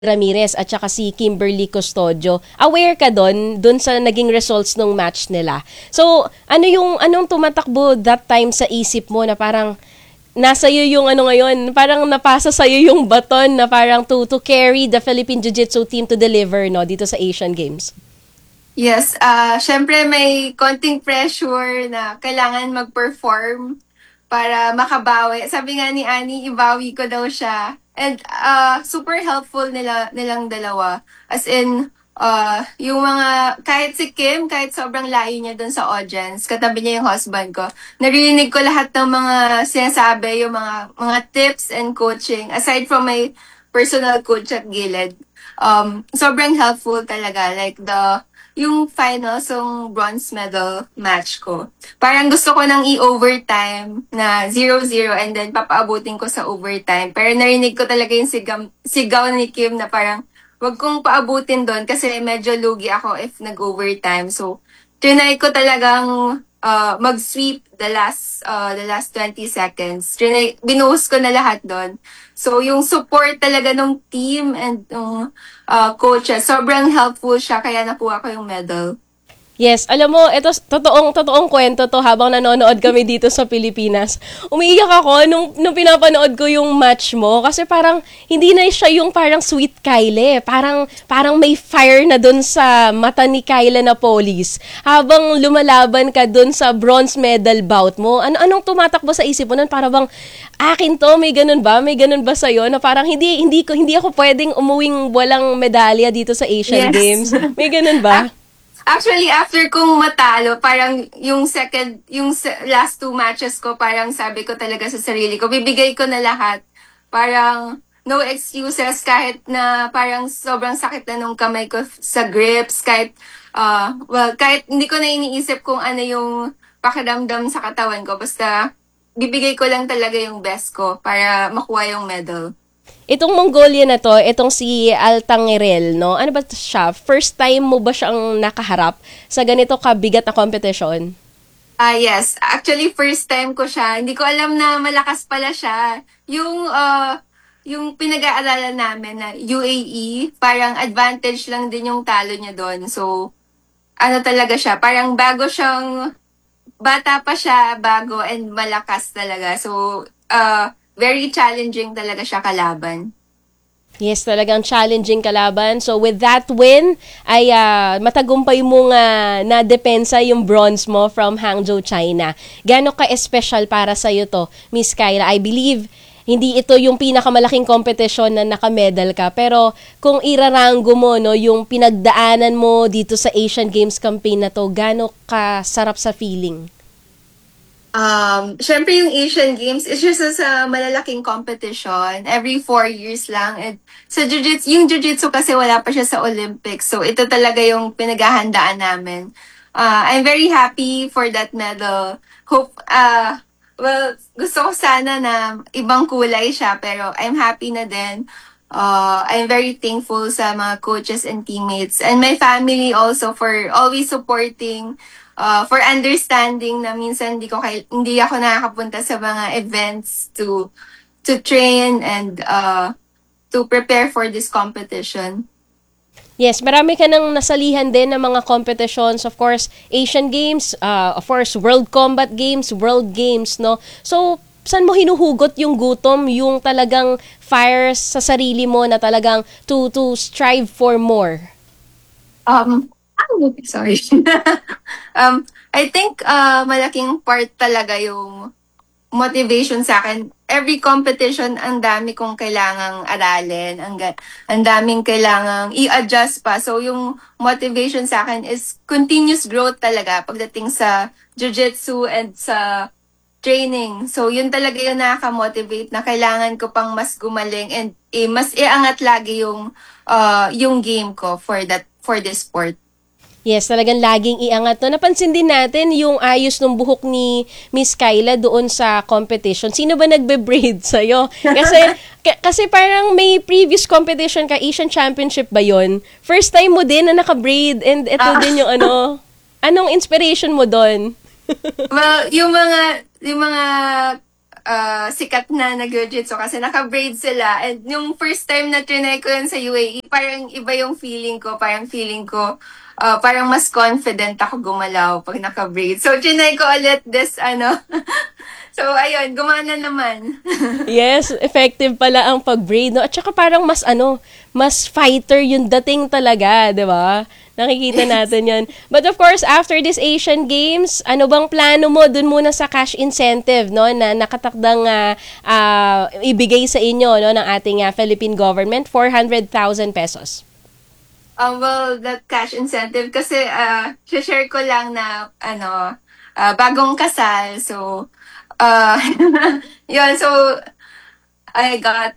Ramirez at saka si Kimberly Custodio. Aware ka doon sa naging results ng match nila. So, anong tumatakbo that time sa isip mo na parang nasa iyo yung ano ngayon, parang napasa sa iyo yung baton na parang to carry the Philippine Jiu-Jitsu team to deliver no dito sa Asian Games. Yes, syempre may konting pressure na kailangan mag-perform para makabawi. Sabi nga ni Annie, ibawi ko daw siya. And super helpful nilang dalawa. As in, yung mga, kahit si Kim, kahit sobrang layo niya dun sa audience, katabi niya yung husband ko, narinig ko lahat ng mga sinasabi, yung mga tips and coaching, aside from my personal coach at Gilid. Sobrang helpful talaga. Like yung finals, yung bronze medal match ko. Parang gusto ko nang i-overtime na 0-0 and then papaabutin ko sa overtime. Pero narinig ko talaga yung sigaw ni Kim na parang wag kong paabutin doon kasi medyo lugi ako if nag-overtime. So, trinay ko talagang mag-sweep the last 20 seconds. Binuhos ko na lahat doon. So, yung support talaga ng team and ng coaches, sobrang helpful siya kaya nakuha ko yung medal. Yes, alam mo, ito totoong kwento to habang nanonood kami dito sa Pilipinas. Umiiyak ako nung pinapanood ko yung match mo kasi parang hindi na siya yung parang sweet Kyle. Parang may fire na dun sa mata ni Kyle na police. Habang lumalaban ka dun sa bronze medal bout mo, anong tumatakbo sa isip mo nun? Para bang akin to, may ganun ba? May ganun ba sa'yo na parang hindi ako pwedeng umuwing walang medalya dito sa Asian Yes. Games? May ganun ba? Actually, after kong matalo, parang last two matches ko, parang sabi ko talaga sa sarili ko, bibigay ko na lahat. Parang no excuses kahit na parang sobrang sakit na nung kamay ko sa grips, kahit hindi ko na iniisip kung ano yung pakiramdam sa katawan ko. Basta bibigay ko lang talaga yung best ko para makuha yung medal. Itong Mongolia na to, itong si Altangirel, no? Ano ba siya? First time mo ba siyang nakaharap sa ganito kabigat na competition? Yes. Actually, first time ko siya. Hindi ko alam na malakas pala siya. Yung pinag-aaralan namin na UAE, parang advantage lang din yung talo niya doon. So, ano talaga siya, parang bata pa siya, bago and malakas talaga. So, very challenging talaga siya kalaban. Yes, talagang challenging kalaban. So with that win, ay matagumpay mo nga na depensa yung bronze mo from Hangzhou, China. Gaano ka-special para sa iyo to, Miss Kyla? I believe hindi ito yung pinakamalaking competition na nakamedal ka. Pero kung irarango mo no, yung pinagdaanan mo dito sa Asian Games campaign na to, gaano ka sarap sa feeling? Syempre yung Asian Games is just sa malalaking competition. Every 4 years lang. And sa yung Jiu-Jitsu kasi wala pa siya sa Olympics. So ito talaga yung pinaghahandaan namin. I'm very happy for that medal. Gusto ko sana na ibang kulay siya, pero I'm happy na din. I'm very thankful sa mga coaches and teammates and my family also for always supporting, for understanding na minsan hindi ako nakakapunta sa mga events to train and to prepare for this competition. Yes, marami ka nang nasalihan din ng mga competitions, of course, Asian Games, of course, World Combat Games, World Games, no? So, saan mo hinuhugot yung gutom, yung talagang fire sa sarili mo na talagang to strive for more? Sorry. I think malaking part talaga yung motivation sa akin. Every competition, ang dami kong kailangang aralin, ang daming kailangang i-adjust pa. So, yung motivation sa akin is continuous growth talaga pagdating sa jiu-jitsu and sa training. So, yun talaga yung nakaka-motivate na kailangan ko pang mas gumaling and mas iangat lagi yung game ko for this sport. Yes, talagang laging iangat. No? Napansin din natin yung ayos ng buhok ni Miss Kyla doon sa competition. Sino ba nagbe-braid sa'yo? Kasi parang may previous competition ka, Asian Championship ba yon? First time mo din na naka-braid and ito din yung anong inspiration mo doon? Well, yung mga sikat na nag-jiu-jitsu kasi naka-braid sila. And yung first time na trinay ko yun sa UAE, parang iba yung feeling ko. Parang feeling ko, parang mas confident ako gumalaw pag naka-braid. So, trinay ko ulit so, ayun, gumana naman. Yes, effective pala ang pag-braid, no? At saka parang mas fighter yung dating talaga, di ba? Nakikita natin yan. But of course, after this Asian Games, ano bang plano mo dun muna sa cash incentive, no? Na nakatakdang ibigay sa inyo, no? Ng ating Philippine government, 400,000 pesos. Well, the cash incentive kasi share ko lang na bagong kasal. So, yun. So, I got,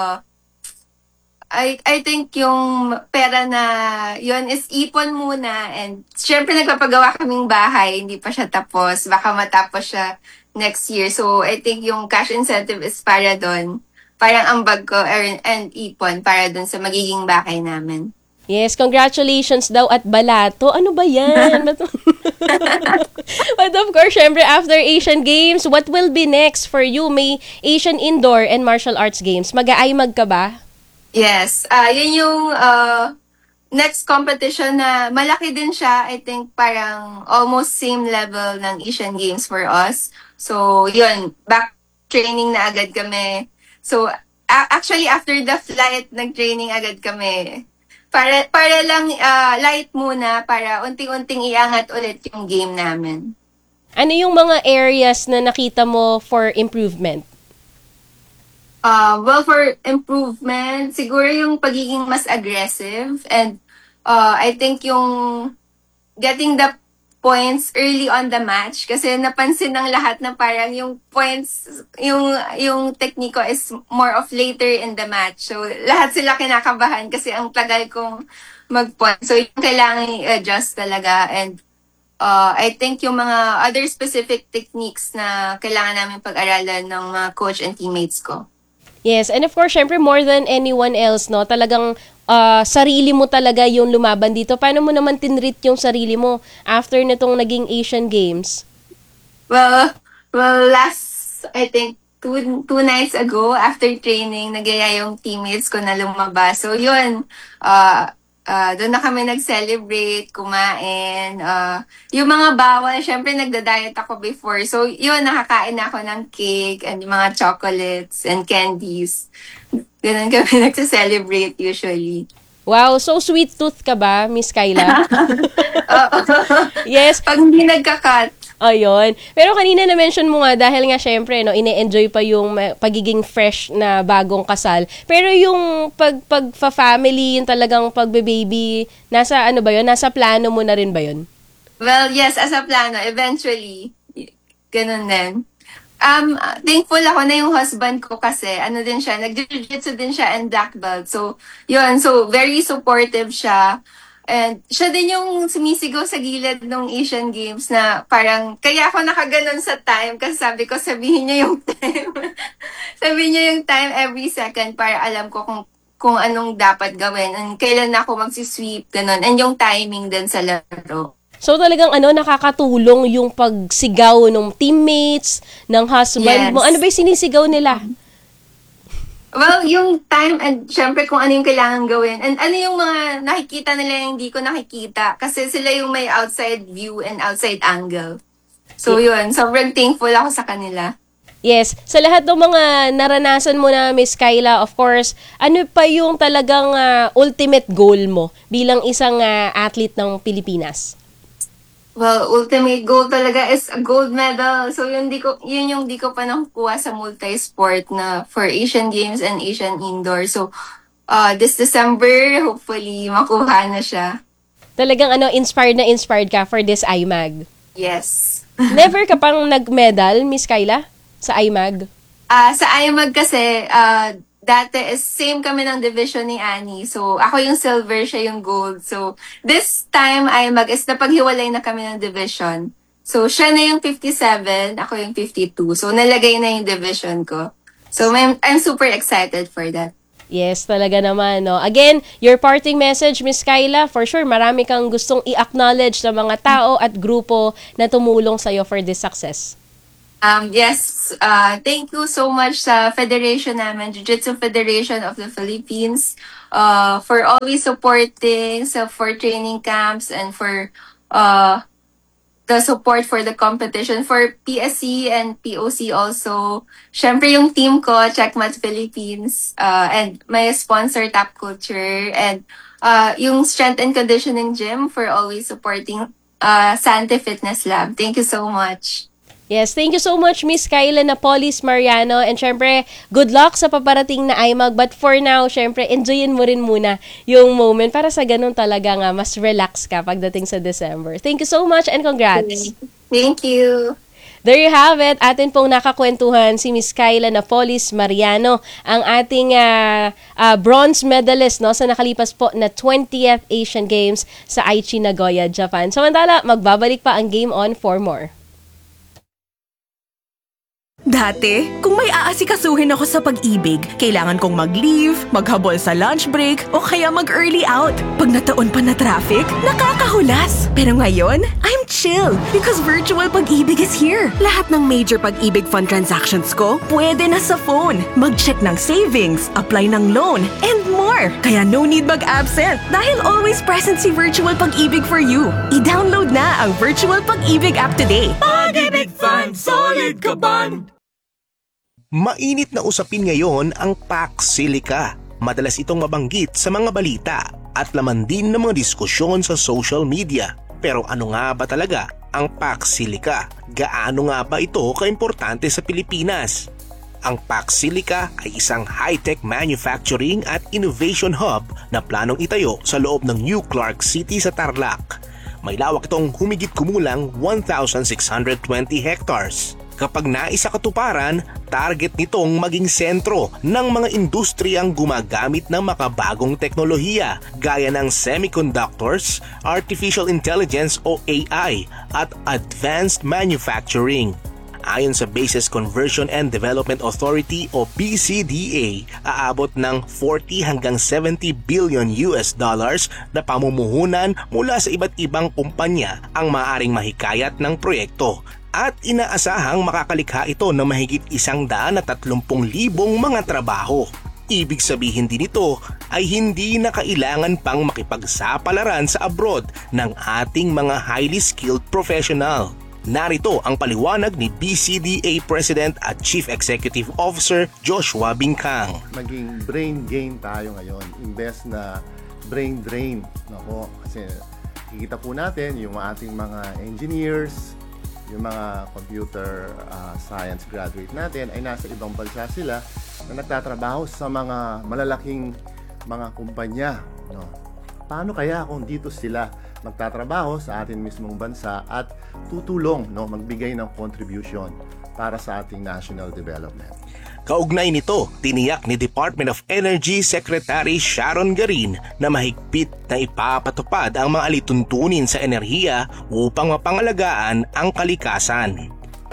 I think yung pera na yun is ipon muna. And syempre nagpapagawa kaming bahay. Hindi pa siya tapos. Baka matapos siya next year. So, I think yung cash incentive is para doon. Parang ambag ko and ipon para doon sa magiging bahay namin. Yes, congratulations daw at balato. Ano ba yan? But of course, syempre, after Asian Games, what will be next for you? May Asian Indoor and Martial Arts Games. Mag-aaymag ka ba? Yes. Yun yung next competition na malaki din siya. I think parang almost same level ng Asian Games for us. So, yun. Back training na agad kami. So, actually, after the flight, nag-training agad kami. Para lang light muna para unting-unting iangat ulit yung game namin. Ano yung mga areas na nakita mo for improvement? Well, for improvement, siguro yung pagiging mas aggressive and I think yung getting the points early on the match kasi napansin ng lahat na parang yung points, yung tekniko is more of later in the match. So, lahat sila kinakabahan kasi ang tagal kong mag-point. So, yung kailangan i-adjust talaga and I think yung mga other specific techniques na kailangan namin pag-aralan ng mga coach and teammates ko. Yes, and of course, syempre more than anyone else, no? Talagang sarili mo talaga yung lumaban dito. Paano mo naman tinreat yung sarili mo after nitong naging Asian Games? Well, last, I think, two nights ago, after training, nagyaya yung teammates ko na lumabas. So, yun, doon na kami nag-celebrate, kumain. Yung mga bawal, syempre nagda-diet ako before. So, yun, nakakain ako ng cake and yung mga chocolates and candies. Ganun kami nagsa-celebrate usually. Wow, so sweet tooth ka ba, Miss Kyla? Yes. Pag hindi nagka-cut. Ayun. Pero kanina na-mention mo nga, dahil nga syempre, no, ine-enjoy pa yung pagiging fresh na bagong kasal. Pero yung pag-family, yung talagang pagbe-baby, nasa ano ba yun? Nasa plano mo na rin ba yun? Well, yes, as a plano, eventually. Ganun din. Thankful ako na yung husband ko kasi, din siya, nag-jiu-jitsu din siya and black belt. So, yun, so very supportive siya. And siya din yung sumisigaw sa gilid ng Asian Games na parang, kaya ako nakaganon sa time kasi sabi ko, sabihin niya yung time. Sabihin niya yung time every second para alam ko kung anong dapat gawin and kailan ako magsisweep, ganon. And yung timing din sa laro. So talagang nakakatulong yung pagsigaw ng teammates, ng husband mo. Yes. Ano ba yung sinisigaw nila? Well, yung time and syempre kung ano yung kailangan gawin. And ano yung mga nakikita nila yung hindi ko nakikita. Kasi sila yung may outside view and outside angle. So yun, sobrang thankful ako sa kanila. Yes, sa lahat ng mga naranasan mo na Miss Kyla, of course, ano pa yung talagang ultimate goal mo bilang isang athlete ng Pilipinas? Well, ultimate goal talaga is a gold medal. So yun yung di ko pa nakukuha sa multi-sport na for Asian Games and Asian Indoor. So this December, hopefully makuha na siya. Talagang inspired ka for this IMAG? Yes. Never ka pang nag-medal, Miss Kyla, sa IMAG? Sa IMAG kasi, dati is same kami ng division ni Annie. So, ako yung silver, siya yung gold. So, this time, IMAG is napaghiwalay na kami ng division. So, siya na yung 57, ako yung 52. So, nalagay na yung division ko. So, I'm super excited for that. Yes, talaga naman, no? Again, your parting message, Miss Kyla, for sure, marami kang gustong i-acknowledge sa mga tao at grupo na tumulong sa'yo for this success. Yes, thank you so much sa Federation namin, Jiu-Jitsu Federation of the Philippines, for always supporting, for training camps and for uh, the support for the competition for PSC and POC also. Syempre yung team ko, Checkmat Philippines, and my sponsor, Tap Culture, and yung Strength and Conditioning Gym for always supporting Sante Fitness Lab. Thank you so much. Yes, thank you so much, Miss Kyla Napolis Mariano. And syempre, good luck sa paparating na IMAG. But for now, syempre, enjoyin mo rin muna yung moment para sa ganun talaga nga, mas relax ka pagdating sa December. Thank you so much and congrats. Thank you. There you have it. Atin pong nakakwentuhan si Miss Kyla Napolis Mariano, ang ating bronze medalist no, sa nakalipas po na 20th Asian Games sa Aichi, Nagoya, Japan. Samantala, magbabalik pa ang Game On for more. Dati, kung may aasikasuhin ako sa pag-ibig, kailangan kong mag-leave, maghabol sa lunch break, o kaya mag-early out. Pag nataon pa na traffic, nakakahulas. Pero ngayon, I'm chill because virtual pag-ibig is here. Lahat ng major pag-ibig fund transactions ko, pwede na sa phone. Mag-check ng savings, apply ng loan, and more. Kaya no need mag-absent dahil always present si Virtual Pag-ibig for you. I-download na ang Virtual Pag-ibig app today. Pag-ibig Fund, solid ka band! Mainit na usapin ngayon ang Pax Silica. Madalas itong mabanggit sa mga balita at laman din ng mga diskusyon sa social media. Pero ano nga ba talaga ang Pax Silica? Gaano nga ba ito kaimportante sa Pilipinas? Ang Pax Silica ay isang high-tech manufacturing at innovation hub na planong itayo sa loob ng New Clark City sa Tarlac. May lawak itong humigit kumulang 1,620 hectares. Kapag naisa katuparan, target nitong maging sentro ng mga industriyang gumagamit ng makabagong teknolohiya gaya ng semiconductors, artificial intelligence o AI at advanced manufacturing. Ayon sa Bases Conversion and Development Authority o BCDA, aabot ng 40 hanggang 70 billion US dollars na pamumuhunan mula sa iba't ibang kumpanya ang maaaring mahikayat ng proyekto. At inaasahang makakalikha ito ng mahigit 130,000 mga trabaho. Ibig sabihin din ito ay hindi na kailangan pang makipagsapalaran sa abroad ng ating mga highly skilled professional. Narito ang paliwanag ni BCDA President at Chief Executive Officer Joshua Bingkang. Maging brain gain tayo ngayon, imbes na brain drain. Nako, kasi kikita po natin yung ating mga engineers, yung mga computer science graduate natin ay nasa ibang bansa sila na nagtatrabaho sa mga malalaking mga kumpanya. No? Paano kaya kung dito sila magtatrabaho sa ating mismong bansa at tutulong, no, magbigay ng contribution para sa ating national development? Kaugnay nito, tiniyak ni Department of Energy Secretary Sharon Garin na mahigpit na ipapatupad ang mga alituntunin sa enerhiya upang mapangalagaan ang kalikasan.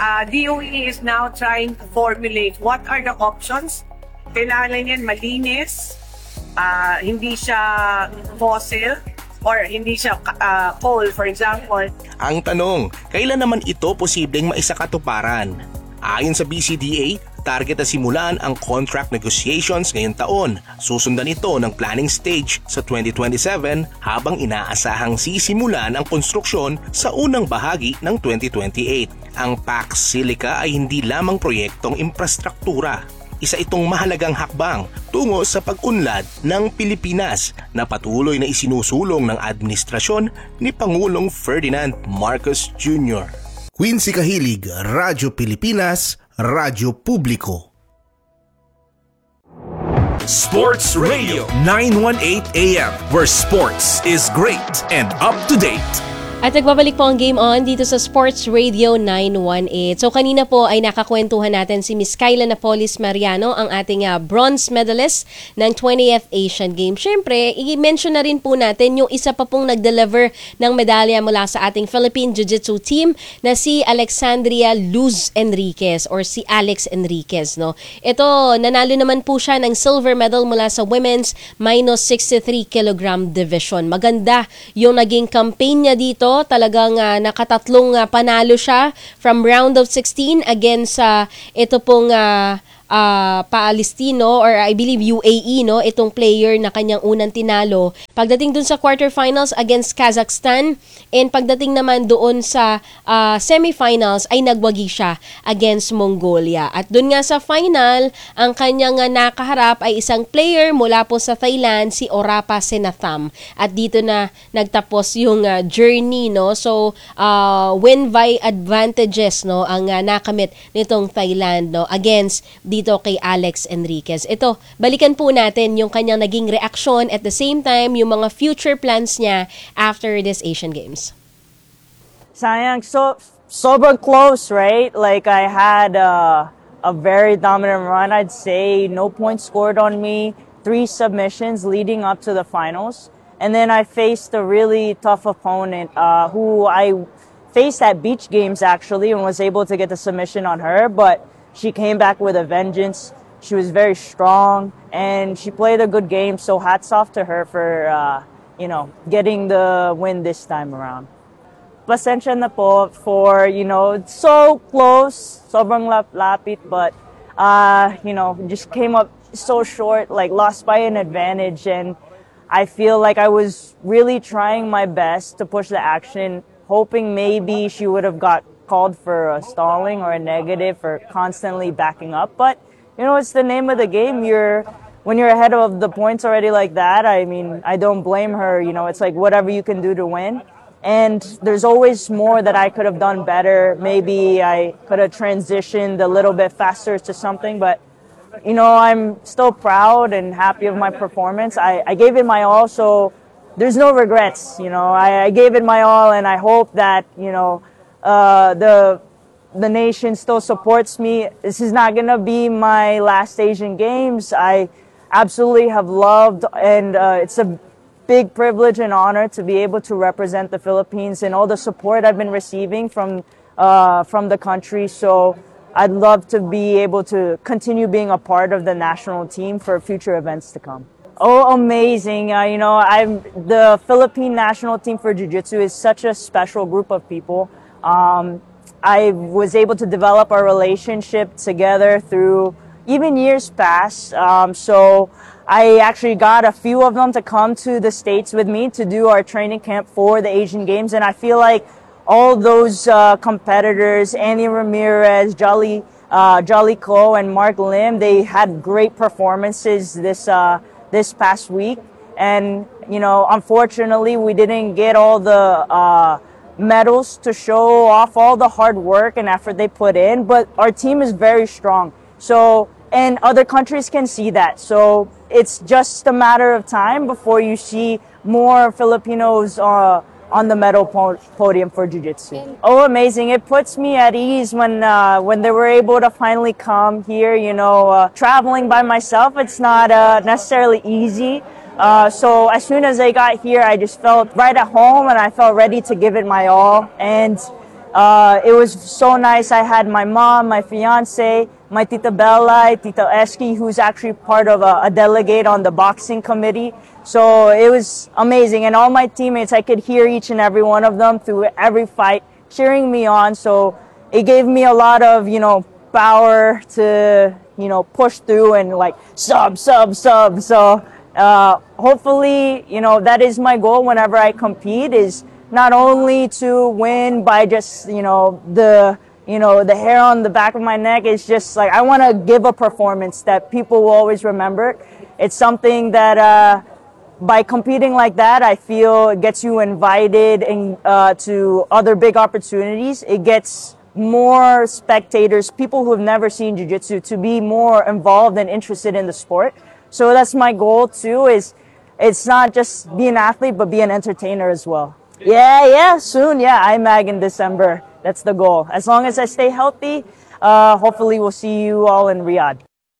DOE is now trying to formulate what are the options. Kailangan yan malinis, hindi siya fossil, or hindi siya coal, for example. Ang tanong, kailan naman ito posibleng maisakatuparan? Ayon sa BCDA, target na simulan ang contract negotiations ngayong taon. Susundan ito ng planning stage sa 2027 habang inaasahang sisimulan ang konstruksyon sa unang bahagi ng 2028. Ang Pax Silica ay hindi lamang proyektong infrastruktura. Isa itong mahalagang hakbang tungo sa pag-unlad ng Pilipinas na patuloy na isinusulong ng administrasyon ni Pangulong Ferdinand Marcos Jr. Quincy Kahilig, Radyo Pilipinas, Radyo Publiko. Sports Radio 918 AM, where sports is great and up to date. At nagbabalik po ang Game On dito sa Sports Radio 918. So kanina po ay nakakwentuhan natin si Miss Kyla Napolis Mariano, ang ating bronze medalist ng 20th Asian Games. Siyempre, i-mention na rin po natin yung isa pa pong nag-deliver ng medalya mula sa ating Philippine Jiu-Jitsu team na si Alexandria Luz Enriquez or si Alex Enriquez. No? Ito, nanalo naman po siya ng silver medal mula sa women's minus 63 kg division. Maganda yung naging campaign niya dito dito. Talagang nakatatlong panalo siya from round of 16 against ito pong Palestino or I believe UAE, no, itong player na kanyang unang tinalo. Pagdating dun sa quarterfinals against Kazakhstan, and pagdating naman doon sa semifinals ay nagwagi siya against Mongolia. At dun nga sa final, ang kanyang nakaharap ay isang player mula po sa Thailand, si Orapa Senatham. At dito na nagtapos yung journey, no. So win by advantages, no, ang nakamit nitong Thailand, no, against dito kay Alex Enriquez. Ito, balikan po natin yung kanyang naging reaksyon, at the same time yung mga future plans niya after this Asian Games. Sayang, sobrang close, right? Like I had a very dominant run. I'd say no points scored on me, 3 submissions leading up to the finals. And then I faced a really tough opponent who I faced at Beach Games actually and was able to get the submission on her, but she came back with a vengeance. She was very strong and she played a good game. So hats off to her for, getting the win this time around. Pasensya na po for, so close, sobrang lapit, but, just came up so short, like lost by an advantage. And I feel like I was really trying my best to push the action, hoping maybe she would have got called for a stalling or a negative for constantly backing up. But, it's the name of the game. When you're ahead of the points already like that, I mean, I don't blame her. It's like whatever you can do to win. And there's always more that I could have done better. Maybe I could have transitioned a little bit faster to something, but I'm still proud and happy of my performance. I gave it my all, so there's no regrets. I gave it my all, and I hope that, the nation still supports me. This is not going to be my last Asian Games. I absolutely have loved, and it's a big privilege and honor to be able to represent the Philippines and all the support I've been receiving from the country. So I'd love to be able to continue being a part of the national team for future events to come. Oh, amazing. The Philippine national team for Jiu-Jitsu is such a special group of people. I was able to develop our relationship together through even years past. So I actually got a few of them to come to the States with me to do our training camp for the Asian Games. And I feel like all those competitors, Annie Ramirez, Jolly Ko, and Mark Lim, they had great performances this past week. And, unfortunately, we didn't get all the medals to show off all the hard work and effort they put in, but our team is very strong. So, and other countries can see that. So it's just a matter of time before you see more Filipinos on the medal podium for Jiu-Jitsu. Oh, amazing. It puts me at ease when they were able to finally come here. Traveling by myself, it's not necessarily easy. So as soon as I got here, I just felt right at home and I felt ready to give it my all. And it was so nice. I had my mom, my fiance, my Tita Bella, Tita Eski, who's actually part of a delegate on the boxing committee. So it was amazing. And all my teammates, I could hear each and every one of them through every fight cheering me on. So it gave me a lot of, power to, push through and like sub. So hopefully, that is my goal whenever I compete, is not only to win by just, the hair on the back of my neck. It's just like, I want to give a performance that people will always remember. It's something that, by competing like that, I feel it gets you invited to other big opportunities. It gets more spectators, people who have never seen jiu-jitsu, to be more involved and interested in the sport. So that's my goal too, is it's not just be an athlete, but be an entertainer as well. Yeah, soon. Yeah, IMAG in December. That's the goal. As long as I stay healthy, hopefully we'll see you all in Riyadh.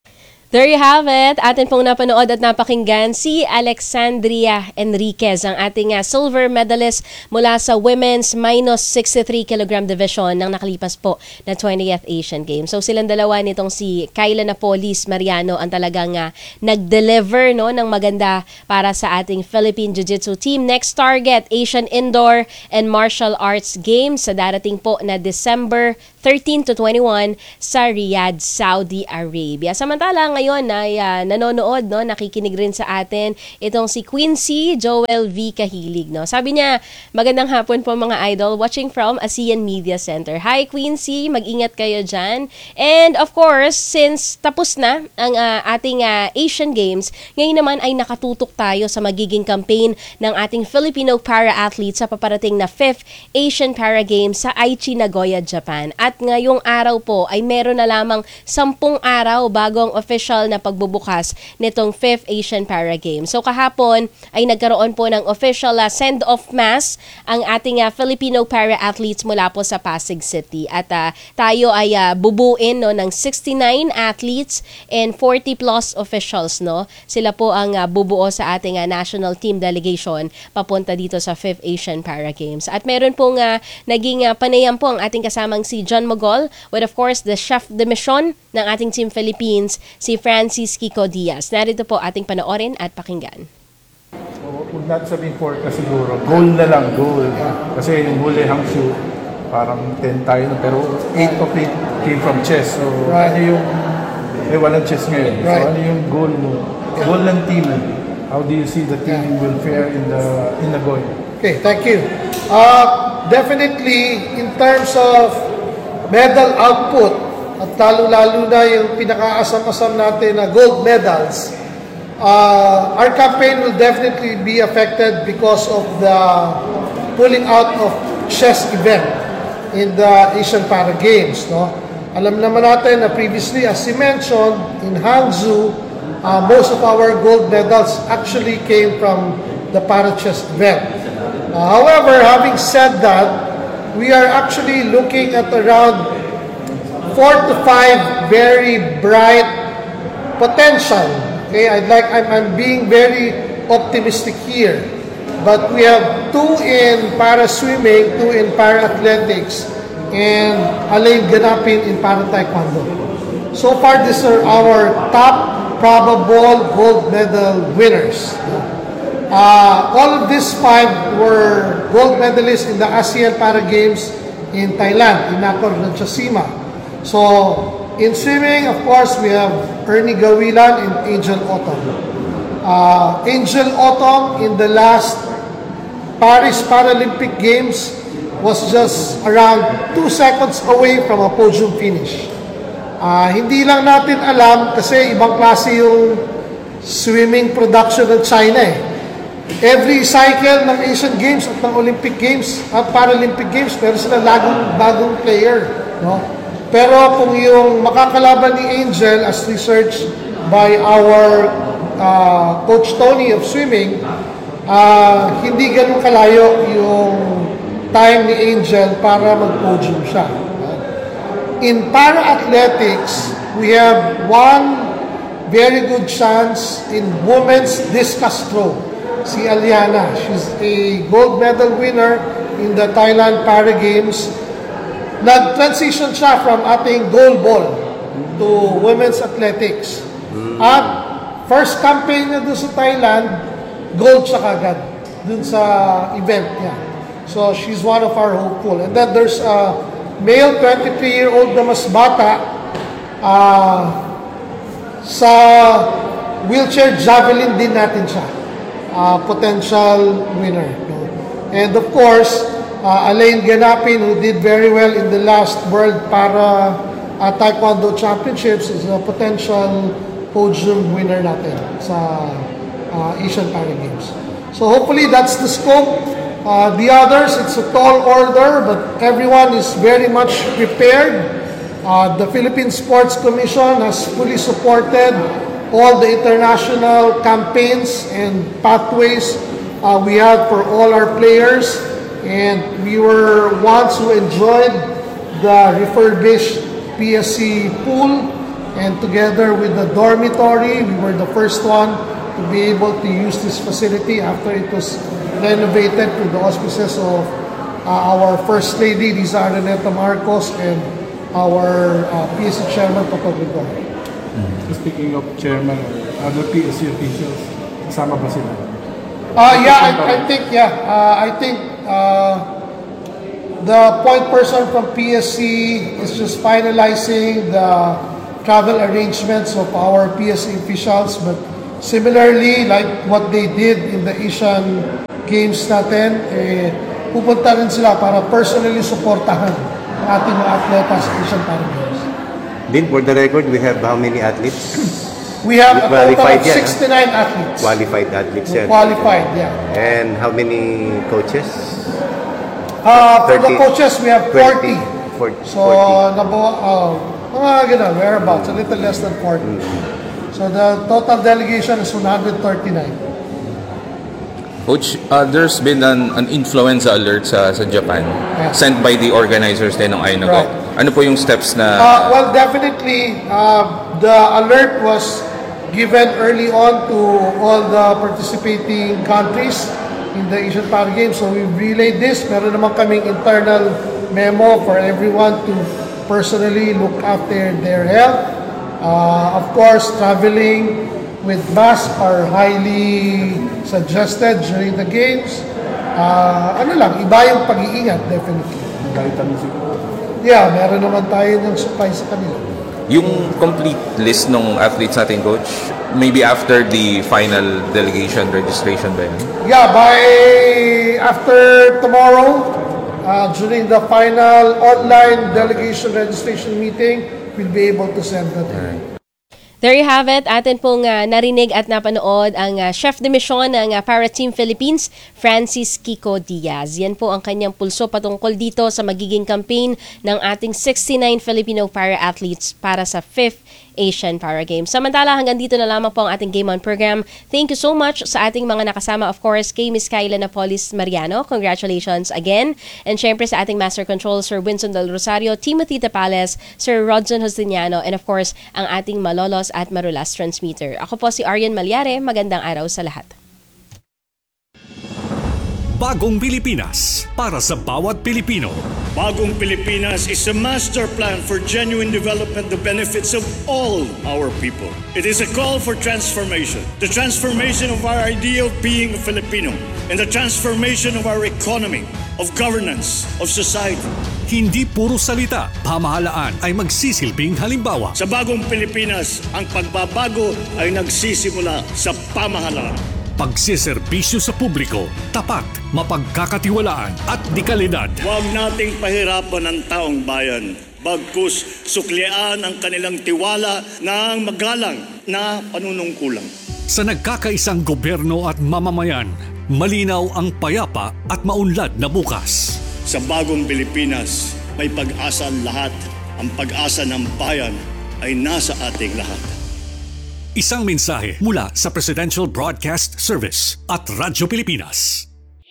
There you have it. Atin pong napanood at napakinggan si Alexandria Enriquez, ang ating silver medalist mula sa women's minus 63 kg division ng nakalipas po na 20th Asian Games. So silang dalawa nitong si Kyla Napolis Mariano ang talagang nag-deliver ng maganda para sa ating Philippine Jiu-Jitsu team. Next target, Asian Indoor and Martial Arts Games sa darating po na December 13 to 21 sa Riyadh, Saudi Arabia. Samantala ngayon ay nanonood, nakikinig rin sa atin itong si Quincy Joel V. Kahilig. Sabi niya, magandang hapon po mga idol, watching from ASEAN Media Center. Hi Quincy, mag-ingat kayo dyan. And of course, since tapos na ang ating Asian Games, ngayon naman ay nakatutok tayo sa magiging campaign ng ating Filipino para-athletes sa paparating na 5th Asian Para Games sa Aichi, Nagoya, Japan. At ngayong araw po ay meron na lamang 10 araw bago ang official na pagbubukas nitong 5th Asian Para Games. So kahapon ay nagkaroon po ng official send-off mass ang ating Filipino para-athletes mula po sa Pasig City. At tayo ay bubuin ng 69 athletes and 40 plus officials. Sila po ang bubuo sa ating national team delegation papunta dito sa 5th Asian Para Games. At meron pong naging panayam po ang ating kasamang si John Mogol with of course the chef de mission ng ating Team Philippines, si Francis Kiko Diaz. Narito po ating panoorin at pakinggan. Huwag natin sabihin forecast siguro. Goal na lang, goal. Kasi yung huli Hangzhou, parang 10 tayo na, pero 8 of it came from chess. So ano yung, walang chess ngayon. So ano yung goal mo? Goal ng team. How do you see the team will fare in Nagoya? Okay, thank you. Definitely, in terms of medal output, at lalo-lalo na yung pinaka-asam-asam natin na gold medals, our campaign will definitely be affected because of the pulling out of chess event in the Asian Para Games. Alam naman natin na previously, as you mentioned, in Hangzhou, most of our gold medals actually came from the Para Chess event. However, having said that, we are actually looking at around 4 to 5 very bright potential. Okay, I'm being very optimistic here. But we have 2 in para swimming, 2 in para athletics, and Alain Ganapin in para taekwondo. So far, these are our top probable gold medal winners. All of these 5 were gold medalists in the ASEAN Para Games in Thailand, in Nakhon Ratchasima. So, in swimming, of course, we have Ernie Gawilan and Angel Autumn. Angel Autumn in the last Paris Paralympic Games was just around 2 seconds away from a podium finish. Hindi lang natin alam kasi ibang klase yung swimming production ng China Every cycle ng Asian Games at ng Olympic Games at Paralympic Games, meron sila bagong player. Pero kung yung makakalaban ni Angel as researched by our Coach Tony of swimming, hindi ganun kalayo yung time ni Angel para mag-podium siya. In para-athletics, we have one very good chance in women's discus throw. Si Aliana, she's a gold medal winner in the Thailand Para Games. Nag-transition siya from ating goalball to women's athletics. At first campaign niya doon sa Thailand, gold siya kagad doon sa event niya. So she's one of our hopeful. And then there's a male 23-year-old na mas bata sa wheelchair javelin din natin siya. Potential winner. And of course, Alain Ganapin, who did very well in the last World Para Taekwondo Championships, is a potential podium winner natin sa Asian Para Games. So hopefully that's the scope. The others, it's a tall order, but everyone is very much prepared. The Philippine Sports Commission has fully supported all the international campaigns and pathways we have for all our players, and we were ones who enjoyed the refurbished PSC pool And together with the dormitory, we were the first one to be able to use this facility after it was renovated through the auspices of our First Lady, Riza Araneta Marcos, and our PSC Chairman, Toto Gregorio. Speaking of chairman, other PSC officials, kasama ba sila? I think the point person from PSC is just finalizing the travel arrangements of our PSC officials, but similarly, like what they did in the Asian Games natin, pupunta rin sila para personally supportahan ang ating mga atleta sa Asian Paragames. Din, for the record, we have how many athletes? We have a total of 69 yan, athletes. Qualified athletes yan. Qualified, yeah. And how many coaches? For the coaches, we have 40. 40. So, mga ganun, whereabouts, a little less than 40. So, the total delegation is 139. Coach, there's been an influenza alert sa Japan sent by the organizers din ng Ainogo. Right. Ano po yung steps na... Well, definitely, the alert was given early on to all the participating countries in the Asian Para Games. So we relayed this. Meron naman kaming internal memo for everyone to personally look after their health. Of course, traveling with masks are highly suggested during the games. Iba yung pag-iingat, definitely. Yeah, meron naman tayo ng supply sa kanila. Yung complete list ng athletes natin, Coach, maybe after the final delegation registration ba yun? Yeah, after tomorrow, during the final online delegation registration meeting, we'll be able to send that. There you have it. Atin pong narinig at napanood ang chef de mission ng Para Team Philippines, Francis Kiko Diaz. Yan po ang kanyang pulso patungkol dito sa magiging campaign ng ating 69 Filipino para-athletes para sa 5th Asian Para Games. Samantala, hanggang dito na lamang po ang ating Game On program. Thank you so much sa ating mga nakasama, of course, kay Miss Kyla Napolis Mariano. Congratulations again. And syempre sa ating Master Control, Sir Winston Del Rosario, Timothy Tapales, Sir Rodson Justiniano, and of course, ang ating Malolos at Marulas transmitter. Ako po si Arian Malyare. Magandang araw sa lahat. Bagong Pilipinas para sa bawat Pilipino. Bagong Pilipinas is a master plan for genuine development, the benefits of all our people. It is a call for transformation. The transformation of our idea of being a Filipino and the transformation of our economy, of governance, of society. Hindi puro salita, pamahalaan ay magsisilbing halimbawa. Sa Bagong Pilipinas, ang pagbabago ay nagsisimula sa pamahalaan. Pagsiservisyo sa publiko, tapat, mapagkakatiwalaan at dekalidad. Huwag nating pahirapan ang taong bayan. Bagkus suklian ang kanilang tiwala ng magalang na panunungkulan. Sa nagkakaisang gobyerno at mamamayan, malinaw ang payapa at maunlad na bukas. Sa Bagong Pilipinas, may pag-asa ang lahat. Ang pag-asa ng bayan ay nasa ating lahat. Isang mensahe mula sa Presidential Broadcast Service at Radyo Pilipinas.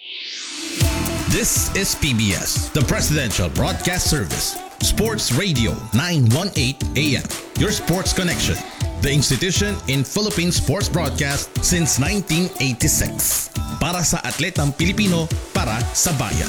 This is PBS, the Presidential Broadcast Service. Sports Radio 918 AM. Your sports connection. The institution in Philippine sports broadcast since 1986. Para sa atletang Pilipino, para sa bayan.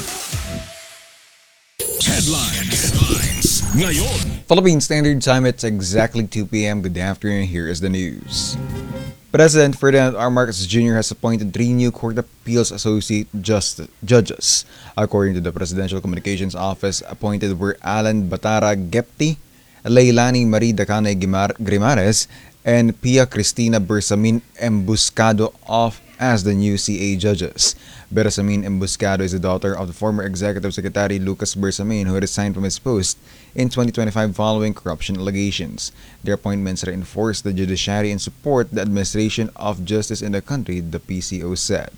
Headlines. Ngayon. Philippine Standard Time, it's exactly 2 p.m. Good afternoon. Here is the news. President Ferdinand R. Marcos Jr. has appointed 3 new Court of Appeals Associate judges. According to the Presidential Communications Office, appointed were Alan Batara Gepti, Leilani Marie Dacanay Grimares, and Pia Cristina Bersamin Embuscado as the new CA judges. Bersamin Embuscado is the daughter of the former Executive Secretary Lucas Bersamin, who resigned from his post in 2025 following corruption allegations. Their appointments reinforce the judiciary and support the administration of justice in the country, the PCO said.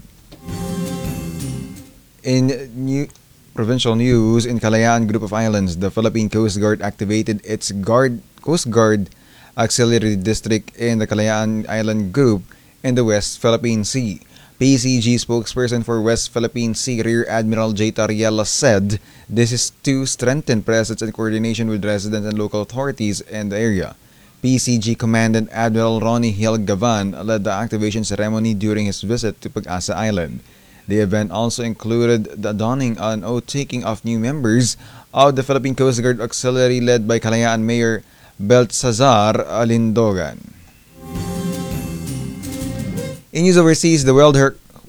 In provincial news, in Kalayaan Group of Islands, the Philippine Coast Guard activated its Coast Guard Auxiliary District in the Kalayaan Island Group in the West Philippine Sea. PCG spokesperson for West Philippine Sea, Rear Admiral J. Tariela, said this is to strengthen presence and coordination with residents and local authorities in the area. PCG Commandant Admiral Ronnie Hill Gavan led the activation ceremony during his visit to Pag-asa Island. The event also included the donning and oath-taking of new members of the Philippine Coast Guard Auxiliary led by Kalayaan Mayor Beltzazar Alindogan. In news overseas, the World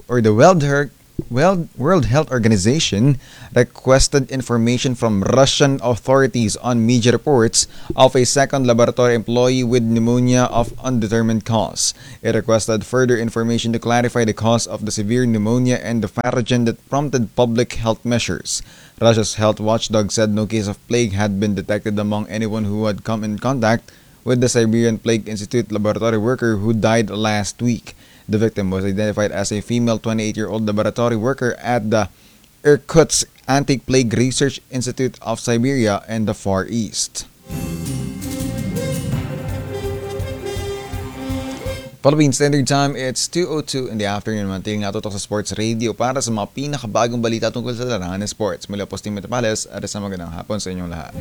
Health Organization requested information from Russian authorities on media reports of a second laboratory employee with pneumonia of undetermined cause. It requested further information to clarify the cause of the severe pneumonia and the pathogen that prompted public health measures. Russia's health watchdog said no case of plague had been detected among anyone who had come in contact with the Siberian Plague Institute laboratory worker who died last week. The victim was identified as a female 28-year-old laboratory worker at the Irkutsk Anti-Plague Research Institute of Siberia and the Far East. Philippine Standard Time, it's 2:02 in the afternoon. Mantiling natutok sa Sports Radio para sa mga pinakabagong balita tungkol sa larangan ng sports. Mula po Team Metapales at sa magandang hapon sa inyong lahat.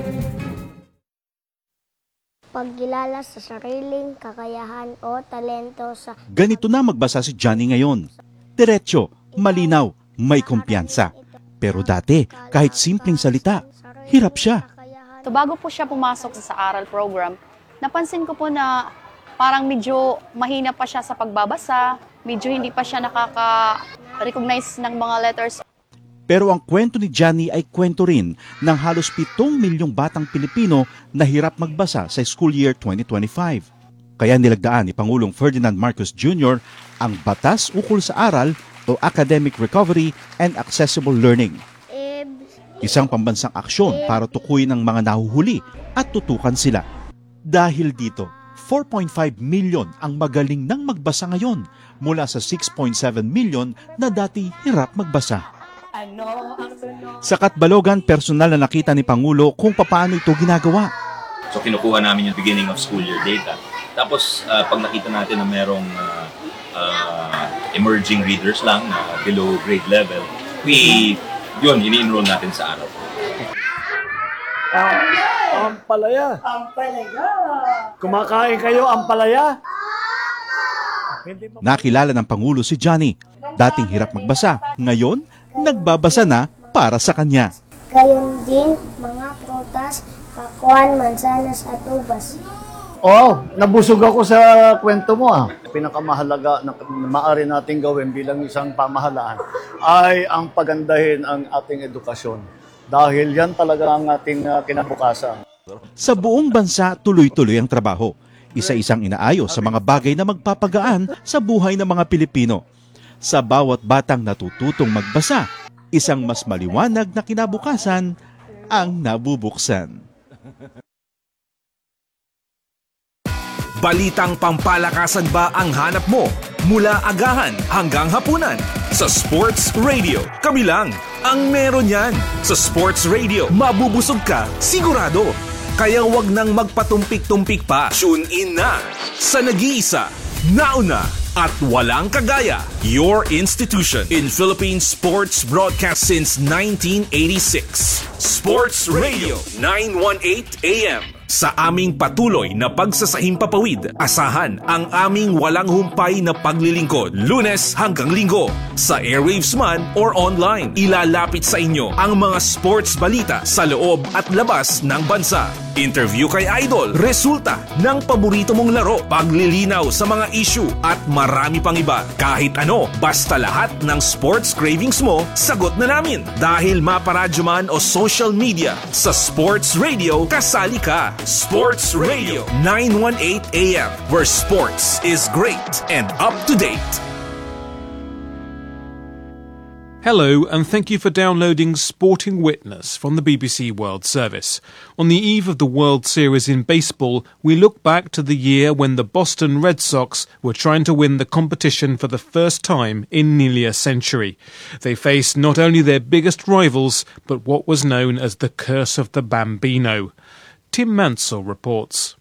Pagkilala sa sariling kakayahan o talento sa... Ganito na magbasa si Johnny ngayon. Diretso, malinaw, may kumpiyansa. Pero dati, kahit simpleng salita, hirap siya. So bago po siya pumasok sa aral program, napansin ko po na parang medyo mahina pa siya sa pagbabasa, medyo hindi pa siya nakaka-recognize ng mga letters. Pero ang kwento ni Johnny ay kwento rin ng halos 7 milyong batang Pilipino na hirap magbasa sa school year 2025. Kaya nilagdaan ni Pangulong Ferdinand Marcos Jr. ang Batas Ukol sa Aral o Academic Recovery and Accessible Learning. Isang pambansang aksyon para tukuyin ang mga nahuhuli at tutukan sila. Dahil dito, 4.5 million ang magaling nang magbasa ngayon mula sa 6.7 million na dati hirap magbasa. Sa Katbalogan, personal na nakita ni Pangulo kung paano ito ginagawa. So kinukuha namin yung beginning of school year data. Tapos pag nakita natin na merong emerging readers lang na below grade level, ini-enroll natin sa araw. Ampalaya. Ampalaya. Kumakain kayo, ampalaya? Nakilala ng Pangulo si Johnny. Dating hirap magbasa, ngayon nagbabasa na para sa kanya. Gayon din mga prutas, pakwan, mansanas at ubas. Nabusog ako sa kwento mo Pinakamahalaga na maaari nating gawin bilang isang pamahalaan ay ang pagandahin ang ating edukasyon. Dahil yan talaga ang ating kinabukasan. Sa buong bansa, tuloy-tuloy ang trabaho. Isa-isang inaayos sa mga bagay na magpapagaan sa buhay ng mga Pilipino. Sa bawat batang natututong magbasa, isang mas maliwanag na kinabukasan ang nabubuksan. Balitang pampalakasan ba ang hanap mo? Mula agahan hanggang hapunan. Sa Sports Radio, kami lang ang meron yan. Sa Sports Radio, mabubusog ka, sigurado. Kaya wag nang magpatumpik-tumpik pa. Tune in na sa nag-iisa, nauna, at walang kagaya, your institution in Philippine sports broadcast since 1986. Sports Radio 918 AM. Sa aming patuloy na pagsasahimpapawid, asahan ang aming walang humpay na paglilingkod, Lunes hanggang Linggo. Sa airwaves man or online, ilalapit sa inyo ang mga sports balita sa loob at labas ng bansa. Interview kay Idol, resulta ng paborito mong laro, paglilinaw sa mga issue at marami pang iba. Kahit ano, basta lahat ng sports cravings mo, sagot na namin. Dahil maparadyo man o social media, sa Sports Radio, kasali ka. Sports Radio 918 AM, where sports is great and up to date. Hello, and thank you for downloading Sporting Witness from the BBC World Service. On the eve of the World Series in baseball, we look back to the year when the Boston Red Sox were trying to win the competition for the first time in nearly a century. They faced not only their biggest rivals, but what was known as the Curse of the Bambino. Tim Mansell reports.